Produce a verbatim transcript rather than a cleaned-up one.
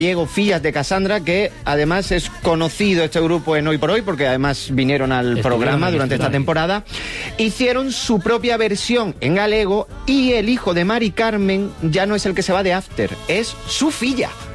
Diego Fillas de Cassandra, que además es conocido este grupo en Hoy por Hoy, porque además vinieron al Estuvieron programa durante esta temporada. Hicieron su propia versión en galego y el hijo de Mari Carmen ya no es el que se va de After, es su filla.